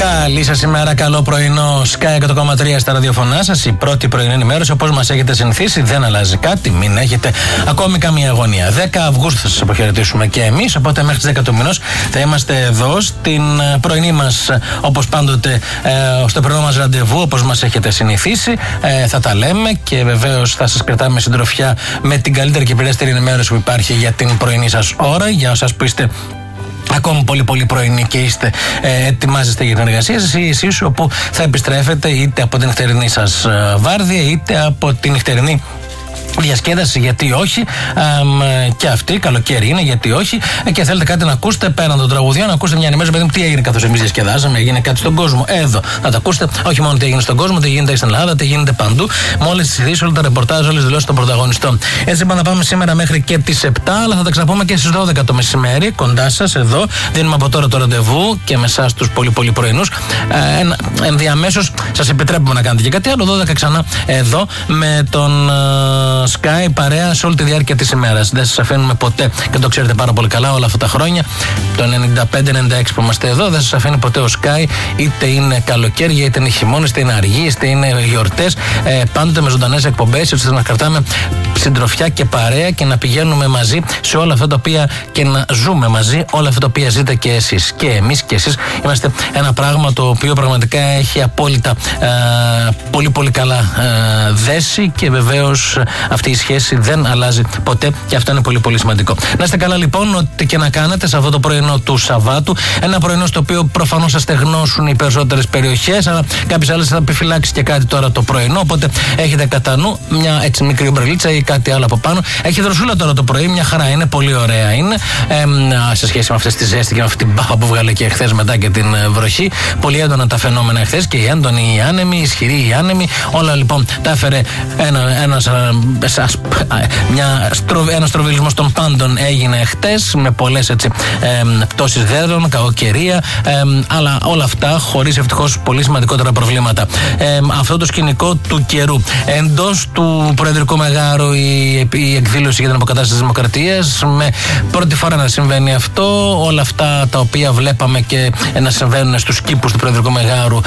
Καλή σας ημέρα, καλό πρωινό. Sky 100,3 στα ραδιοφωνά σας. Η πρώτη πρωινή ενημέρωση, όπως μας έχετε συνηθίσει, δεν αλλάζει κάτι. Μην έχετε ακόμη καμία αγωνία. 10 Αυγούστου θα σας αποχαιρετήσουμε και εμείς. Οπότε μέχρι τις 10 του μηνός θα είμαστε εδώ στην πρωινή μας, όπως πάντοτε, στο πρωινό μας ραντεβού, όπως μας έχετε συνηθίσει. Θα τα λέμε και βεβαίως θα σας κρατάμε συντροφιά με την καλύτερη και πληρέστερη ενημέρωση που υπάρχει για την πρωινή σας ώρα. Για εσάς που είστε ακόμη πολύ πρωινή και ετοιμάζεστε για την εργασία σας, ή εσείς όπου θα επιστρέφετε είτε από την νυχτερινή σας βάρδια είτε από την νυχτερινή διασκέδαση, γιατί όχι, και αυτή, καλοκαίρι είναι, γιατί όχι, και θέλετε κάτι να ακούσετε πέραν των τραγουδιών, να ακούσετε μια ενημέρωση, παιδί μου, τι έγινε καθώς εμείς διασκεδάζαμε, έγινε κάτι στον κόσμο. Εδώ θα τα ακούσετε, όχι μόνο τι έγινε στον κόσμο, τι γίνεται στην Ελλάδα, τι γίνεται παντού, με όλες τις ειδήσεις, όλα τα ρεπορτάζ, όλες τις δηλώσεις των πρωταγωνιστών. Έτσι είπα να πάμε σήμερα μέχρι και τις 7, αλλά θα τα ξαναπούμε και στις 12 το μεσημέρι, κοντά σας εδώ. Δίνουμε από τώρα το ραντεβού και με εσάς τους πολύ πρωινούς. Ενδιαμέσως σας επιτρέπουμε να κάνετε και κάτι άλλο. 12 ξανά εδώ με τον Sky παρέα σε όλη τη διάρκεια της ημέρας. Δεν σας αφήνουμε ποτέ, και το ξέρετε πάρα πολύ καλά όλα αυτά τα χρόνια, το 95-96 που είμαστε εδώ, δεν σας αφήνει ποτέ ο Sky, είτε είναι καλοκαίρια, είτε είναι χειμώνες, είτε είναι αργοί, είτε είναι γιορτές, πάντοτε με ζωντανές εκπομπές, ώστε να κρατάμε συντροφιά και παρέα και να πηγαίνουμε μαζί σε όλα αυτά τα οποία και να ζούμε μαζί όλα αυτά τα οποία ζείτε και εσείς. Και εμείς και εσείς είμαστε ένα πράγμα το οποίο πραγματικά έχει απόλυτα πολύ καλά δέσει, και βεβαίως αυτή η σχέση δεν αλλάζει ποτέ, και αυτό είναι πολύ σημαντικό. Να είστε καλά λοιπόν, ό,τι και να κάνετε σε αυτό το πρωινό του Σαββάτου. Ένα πρωινό στο οποίο προφανώς θα στεγνώσουν οι περισσότερες περιοχές, αλλά κάποιες άλλες θα επιφυλάξει και κάτι τώρα το πρωινό. Οπότε έχετε κατά νου μια έτσι μικρή ομπρελίτσα ή κάτι άλλο από πάνω. Έχει δροσούλα τώρα το πρωί, μια χαρά είναι, πολύ ωραία είναι. Σε σχέση με αυτές τις ζέστη και με αυτή την μπάχα που βγάλε και χθες μετά και την βροχή. Πολύ έντονα τα φαινόμενα χθες, και οι έντονοι, οι άνεμοι, οι ισχυροί, οι άνεμοι. Όλα λοιπόν τα έφερε ένας στροβιλισμός των πάντων έγινε χτες, με πολλές πτώσεις δέντρων, κακοκαιρία, αλλά όλα αυτά χωρίς ευτυχώς πολύ σημαντικότερα προβλήματα. Αυτό το σκηνικό του καιρού. Εντός του Προεδρικού Μεγάρου η εκδήλωση για την αποκατάσταση της Δημοκρατίας, με πρώτη φορά να συμβαίνει αυτό. Όλα αυτά τα οποία βλέπαμε και να συμβαίνουν στους κήπους του Προεδρικού Μεγάρου,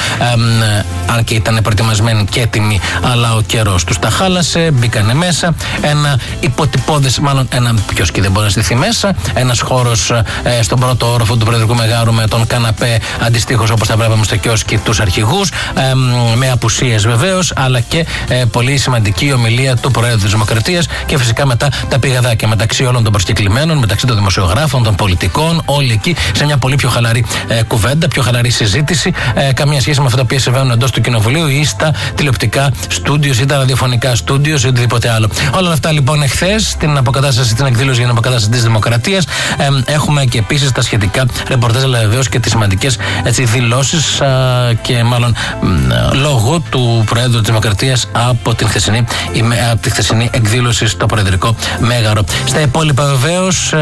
αν και ήταν προετοιμασμένοι και έτοιμοι, αλλά ο καιρός τους τα χάλασε, μπήκανε μέσα. Ένα υποτυπώδες, μάλλον ένα κιόσκι δεν μπορεί να στηθεί μέσα. Ένας χώρος στον πρώτο όροφο του Προεδρικού Μεγάρου με τον καναπέ, αντιστοίχως όπως τα βλέπαμε στο κιόσκι τους αρχηγούς, με απουσίες βεβαίως, αλλά και πολύ σημαντική ομιλία του Προέδρου της Δημοκρατίας, και φυσικά μετά τα πηγαδάκια μεταξύ όλων των προσκεκλημένων, μεταξύ των δημοσιογράφων, των πολιτικών, όλοι εκεί σε μια πολύ πιο χαλαρή κουβέντα, πιο χαλαρή συζήτηση, καμία σχέση με αυτά τα οποία συμβαίνουν εντός του Κοινοβουλίου ή στα τηλεοπτικά στούντιος ή τα ραδιοφωνικά στούντιος ή οτιδήποτε άλλο. Όλα αυτά λοιπόν εχθές στην αποκατάσταση, την εκδήλωση για την αποκατάσταση της Δημοκρατίας. Έχουμε και επίσης τα σχετικά ρεπορτάζ, αλλά βεβαίως και τις σημαντικές δηλώσεις και μάλλον λόγω του Προέδρου της Δημοκρατίας από τη χθεσινή εκδήλωση στο Προεδρικό Μέγαρο. Στα υπόλοιπα βεβαίως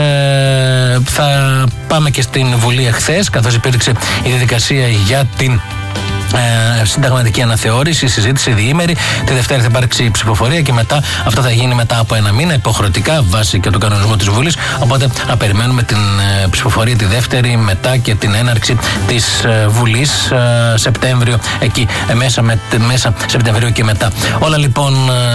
θα πάμε και στην Βουλή εχθές, καθώς υπήρξε η διαδικασία για την συνταγματική αναθεώρηση, συζήτηση διήμερη. Τη Δευτέρα θα υπάρξει ψηφοφορία, και μετά αυτό θα γίνει μετά από ένα μήνα, υποχρεωτικά βάσει και του κανονισμού της Βουλής. Οπότε να περιμένουμε την ψηφοφορία τη Δεύτερη, μετά και την έναρξη της Βουλής Σεπτέμβριο, εκεί μέσα Σεπτεμβρίου και μετά. Όλα λοιπόν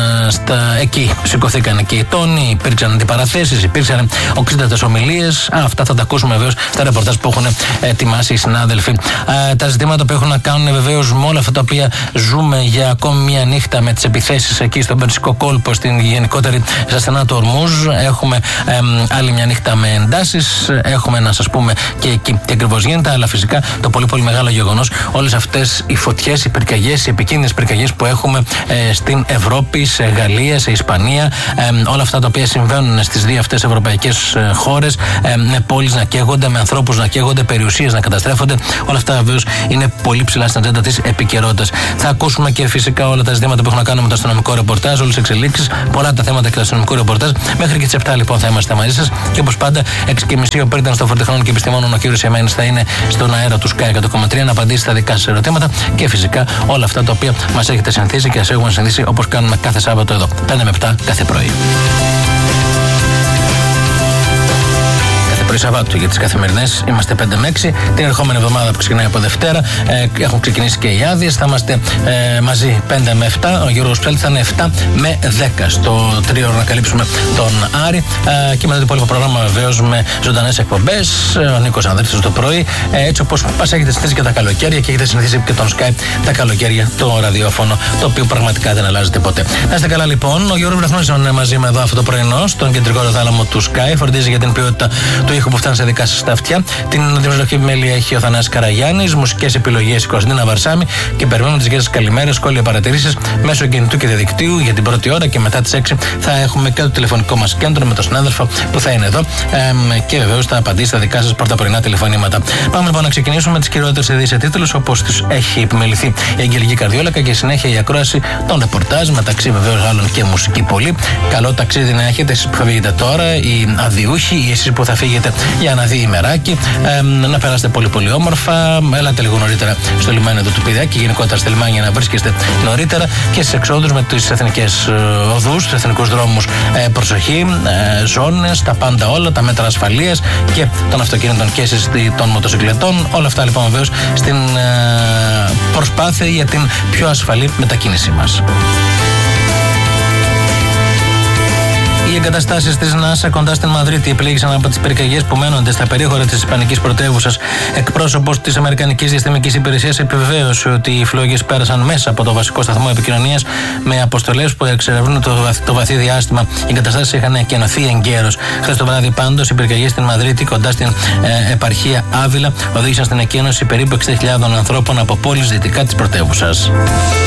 εκεί σηκωθήκαν και οι τόνοι, υπήρξαν αντιπαραθέσεις, υπήρξαν οξύτατες ομιλίες. Αυτά θα τα ακούσουμε βεβαίως στα ρεπορτάζ που έχουν ετοιμάσει οι συνάδελφοι. Τα ζητήματα που έχουν να κάνουν βεβαίως με όλα αυτά τα οποία ζούμε για ακόμη μια νύχτα, με τις επιθέσεις εκεί στον Περσικό κόλπο, στην γενικότερη στα στενά του Ορμούζ. Έχουμε άλλη μια νύχτα με εντάσεις. Έχουμε να σας πούμε και εκεί τι ακριβώς γίνεται, αλλά φυσικά το πολύ μεγάλο γεγονός, όλες αυτές οι φωτιές, οι πυρκαγιές, οι επικίνδυνες πυρκαγιές που έχουμε στην Ευρώπη, σε Γαλλία, σε Ισπανία, όλα αυτά τα οποία συμβαίνουν στις δύο αυτές ευρωπαϊκές χώρες, με πόλεις να καίγονται, με ανθρώπους να καίγονται, περιουσίες να καταστρέφονται. Όλα αυτά βεβαίως είναι πολύ ψηλά στην ατζέντα της επικαιρότητας. Θα ακούσουμε και φυσικά όλα τα ζητήματα που έχουν να κάνουν με το αστυνομικό ρεπορτάζ, όλες τις εξελίξεις, πολλά τα θέματα και το αστυνομικό ρεπορτάζ. Μέχρι και τις 7 λοιπόν θα είμαστε μαζί σας, και όπως πάντα 6:30 ο Πέρντας στο Φορτεχνών και Επιστημόνων, ο κύριος Εμένης, θα είναι στον αέρα του Sky 100,3 να απαντήσει στα δικά σας ερωτήματα, και φυσικά όλα αυτά τα οποία μας έχετε συνηθίσει και σας έχουμε συνηθίσει, όπως κάνουμε κάθε Σάββατο εδώ, 5 με 7 κάθε πρωί. πρωί Σαββάτου. Για τις καθημερινές είμαστε 5 με 6. Την ερχόμενη εβδομάδα που ξεκινάει από Δευτέρα έχουν ξεκινήσει και οι άδειες. Θα είμαστε μαζί 5 με 7. Ο Γιώργος Ψέλης θα είναι 7 με 10 στο τρίωρο να καλύψουμε τον Άρη. Και μετά το υπόλοιπο πρόγραμμα βεβαίως με ζωντανές εκπομπές. Ο Νίκος Ανδρέας το πρωί. Έτσι όπως μας έχετε συνηθίσει και τα καλοκαίρια και έχετε συνηθίσει και τον Skype τα καλοκαίρια το ραδιόφωνο, το οποίο πραγματικά δεν αλλάζεται ποτέ. Να είστε καλά λοιπόν. Ο Γιώργος Βραθνός είναι μαζί με εδώ αυτό το πρωινό στον κεντρικό θάλαμο του Sky. Φορτίζει για την ποιότητα του ήχου που φτάνει σε δικά σας τα αυτιά. Την δημοσιογραφική επιμέλεια έχει ο Θανάσης Καραγιάννης. Μουσικές επιλογές η Κωνσταντίνα Βαρσάμι. Και περιμένουμε τις δικές σας καλημέρες, σχόλια, παρατηρήσεις μέσω κινητού και διαδικτύου για την πρώτη ώρα. Και μετά τις 6 θα έχουμε και το τηλεφωνικό μας κέντρο με τον συνάδελφο που θα είναι εδώ. Και βεβαίως θα απαντήσει στα δικά σας πρωταππρωινά τηλεφωνήματα. Πάμε λοιπόν να ξεκινήσουμε με τις κυριότερες ειδήσεις σε τίτλους, όπως τους έχει επιμεληθεί η Αγγελική Καρδιόλακα και συνέχεια η ακρόαση των ρεπορτάζ, μεταξύ βεβαίως άλλων και μουσική πολύ. Καλό ταξίδι να έχετε εσείς που θα φύγετε τώρα, οι αδειούχοι, ή εσείς που θα φύγετε για ένα διημεράκι. Να περάσετε πολύ πολύ όμορφα. Έλατε λίγο νωρίτερα στο λιμάνι εδώ του Πειραιά και γενικότερα στα λιμάνια να βρίσκεστε νωρίτερα και στις εξόδους με τις εθνικές οδούς, τους εθνικούς δρόμους. Προσοχή, ζώνες, τα πάντα όλα, τα μέτρα ασφαλείας και των αυτοκίνητων και των μοτοσυκλετών. Όλα αυτά λοιπόν βεβαίως στην προσπάθεια για την πιο ασφαλή μετακίνησή μας. Οι εγκαταστάσεις της ΝΑΣΑ κοντά στην Μαδρίτη επιλέγησαν από τις πυρκαγιές που μένονται στα περίχωρα της ισπανικής πρωτεύουσας. Εκπρόσωπος της Αμερικανικής Διαστημικής Υπηρεσίας επιβεβαίωσε ότι οι φλόγες πέρασαν μέσα από το βασικό σταθμό επικοινωνίας με αποστολές που εξερευνούν το βαθύ διάστημα. Οι εγκαταστάσεις είχαν εκενωθεί εγκαίρως. Χθες το βράδυ, πάντως, οι πυρκαγιές στην Μαδρίτη κοντά στην επαρχία Άβυλα οδήγησαν στην εκένωση περίπου 60.000 ανθρώπων από πόλεις δυτικά της πρωτεύουσας.